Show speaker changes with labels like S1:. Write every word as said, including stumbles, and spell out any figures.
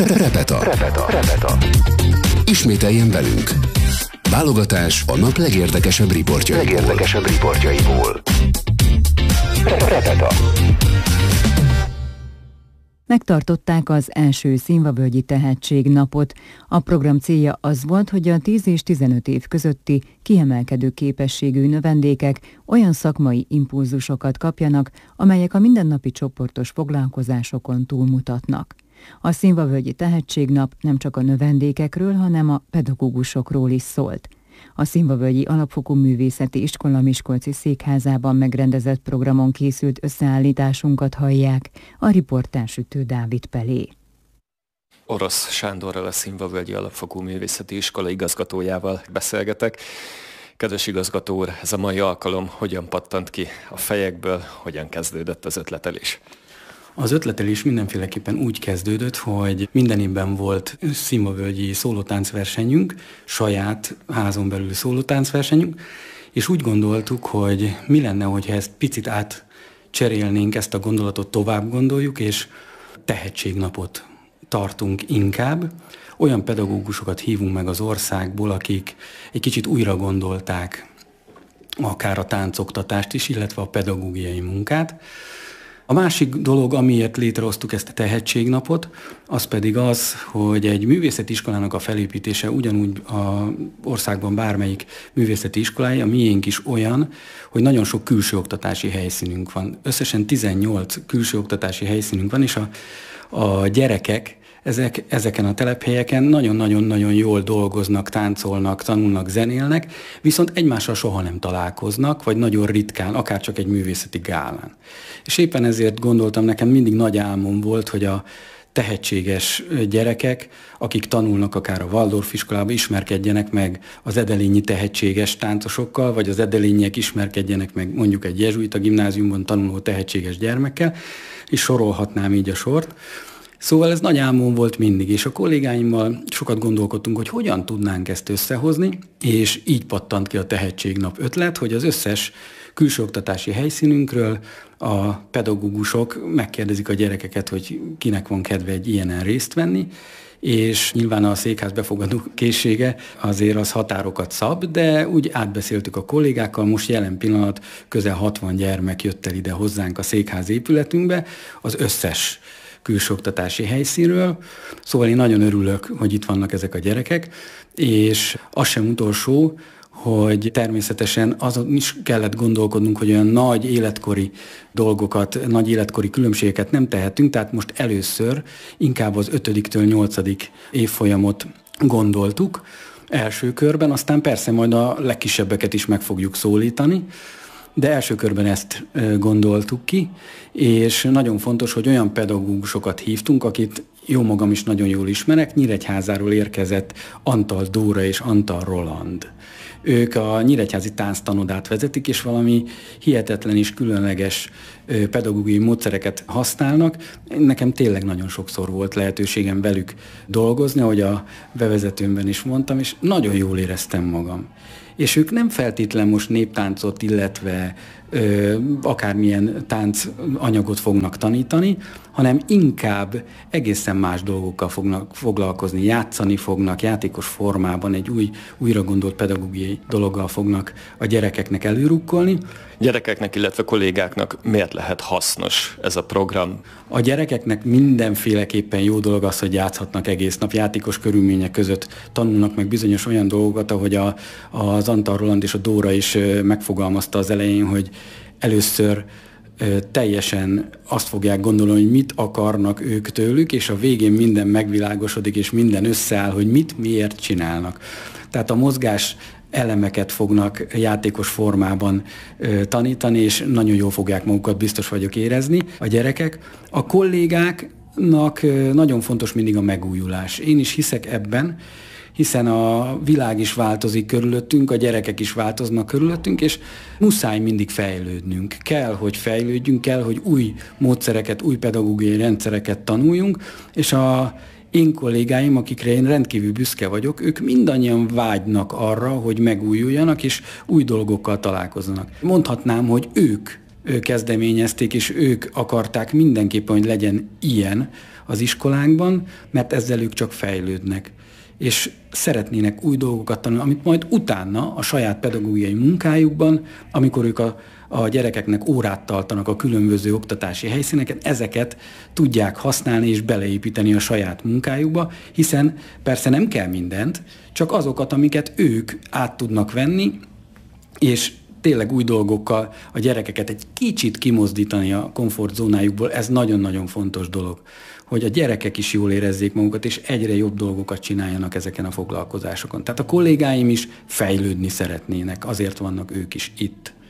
S1: Repeta. Repeta. Repeta. Ismételjen velünk. Válogatás a nap legérdekesebb riportjaiból. Legérdekesebb riportjaiból. Repeta.
S2: Megtartották az első Szilvavölgyi Tehetségnapot. A program célja az volt, hogy a tíz és tizenöt év közötti kiemelkedő képességű növendékek olyan szakmai impulzusokat kapjanak, amelyek a mindennapi csoportos foglalkozásokon túlmutatnak. A Szilvavölgyi Tehetségnap nem csak a növendékekről, hanem a pedagógusokról is szólt. A Szilvavölgyi Alapfokú Művészeti Iskola miskolci székházában megrendezett programon készült összeállításunkat hallják, a riportás Sütő Dávid Pelé.
S3: Orosz Sándorral, a Szilvavölgyi Alapfokú Művészeti Iskola igazgatójával beszélgetek. Kedves igazgató úr, ez a mai alkalom hogyan pattant ki a fejekből, hogyan kezdődött az ötletelés?
S4: Az ötletelés mindenféleképpen úgy kezdődött, hogy minden évben volt szilvavölgyi szólótáncversenyünk, saját házon belül szólótáncversenyünk, és úgy gondoltuk, hogy mi lenne, hogyha ezt picit átcserélnénk, ezt a gondolatot tovább gondoljuk, és tehetségnapot tartunk inkább. Olyan pedagógusokat hívunk meg az országból, akik egy kicsit újra gondolták akár a táncoktatást is, illetve a pedagógiai munkát. A másik dolog, amiért létrehoztuk ezt a tehetségnapot, az pedig az, hogy egy művészeti iskolának a felépítése ugyanúgy az országban bármelyik művészeti iskolája, a miénk is olyan, hogy nagyon sok külső oktatási helyszínünk van. Összesen tizennyolc külső oktatási helyszínünk van, és a, a gyerekek Ezek, ezeken a telephelyeken nagyon-nagyon-nagyon jól dolgoznak, táncolnak, tanulnak, zenélnek, viszont egymással soha nem találkoznak, vagy nagyon ritkán, akár csak egy művészeti gálán. És éppen ezért gondoltam, nekem mindig nagy álmom volt, hogy a tehetséges gyerekek, akik tanulnak akár a Waldorf iskolába, ismerkedjenek meg az edelényi tehetséges táncosokkal, vagy az edelényiek ismerkedjenek meg mondjuk egy jezsuita gimnáziumban tanuló tehetséges gyermekkel, és sorolhatnám így a sort. Szóval ez nagy álmom volt mindig, és a kollégáimmal sokat gondolkodtunk, hogy hogyan tudnánk ezt összehozni, és így pattant ki a Tehetségnap ötlet, hogy az összes külső oktatási helyszínünkről a pedagógusok megkérdezik a gyerekeket, hogy kinek van kedve egy ilyenen részt venni, és nyilván a székház befogadó készsége azért az határokat szab, de úgy átbeszéltük a kollégákkal, most jelen pillanat közel hatvan gyermek jött el ide hozzánk a székház épületünkbe, az összes külső oktatási helyszínről. Szóval én nagyon örülök, hogy itt vannak ezek a gyerekek, és az sem utolsó, hogy természetesen azon is kellett gondolkodnunk, hogy olyan nagy életkori dolgokat, nagy életkori különbségeket nem tehetünk, tehát most először inkább az ötödiktől nyolcadik évfolyamot gondoltuk első körben, aztán persze majd a legkisebbeket is meg fogjuk szólítani, de első körben ezt gondoltuk ki, és nagyon fontos, hogy olyan pedagógusokat hívtunk, akit jó magam is nagyon jól ismerek, Nyíregyházáról érkezett Antal Dóra és Antal Roland. Ők a nyíregyházi tánctanodát vezetik, és valami hihetetlen és különleges pedagógiai módszereket használnak. Nekem tényleg nagyon sokszor volt lehetőségem velük dolgozni, ahogy a bevezetőmben is mondtam, és nagyon jól éreztem magam. És ők nem feltétlen most néptáncot, illetve ö, akármilyen táncanyagot fognak tanítani, hanem inkább egészen más dolgokkal fognak foglalkozni, játszani fognak, játékos formában egy új, újra gondolt pedagógiai dologgal fognak a gyerekeknek előrukkolni.
S3: Gyerekeknek, illetve kollégáknak miért lehet hasznos ez a program?
S4: A gyerekeknek mindenféleképpen jó dolog az, hogy játszhatnak egész nap, játékos körülmények között tanulnak meg bizonyos olyan dolgokat, ahogy a, az Antal Roland és a Dóra is megfogalmazta az elején, hogy először teljesen azt fogják gondolni, hogy mit akarnak ők tőlük, és a végén minden megvilágosodik, és minden összeáll, hogy mit, miért csinálnak. Tehát a mozgás elemeket fognak játékos formában ö, tanítani, és nagyon jól fogják magukat, biztos vagyok, érezni a gyerekek. A kollégáknak ö, nagyon fontos mindig a megújulás. Én is hiszek ebben, hiszen a világ is változik körülöttünk, a gyerekek is változnak körülöttünk, és muszáj mindig fejlődnünk. Kell, hogy fejlődjünk, kell, hogy új módszereket, új pedagógiai rendszereket tanuljunk, és a én kollégáim, akikre én rendkívül büszke vagyok, ők mindannyian vágynak arra, hogy megújuljanak, és új dolgokkal találkozzanak. Mondhatnám, hogy ők kezdeményezték, és ők akarták mindenképpen, hogy legyen ilyen az iskolánkban, mert ezzel ők csak fejlődnek. És szeretnének új dolgokat tanulni, amit majd utána a saját pedagógiai munkájukban, amikor ők a, a gyerekeknek órát tartanak a különböző oktatási helyszíneken, ezeket tudják használni és beleépíteni a saját munkájukba, hiszen persze nem kell mindent, csak azokat, amiket ők át tudnak venni, és tényleg új dolgokkal a gyerekeket egy kicsit kimozdítani a komfortzónájukból, ez nagyon-nagyon fontos dolog, hogy a gyerekek is jól érezzék magukat, és egyre jobb dolgokat csináljanak ezeken a foglalkozásokon. Tehát a kollégáim is fejlődni szeretnének, azért vannak ők is itt.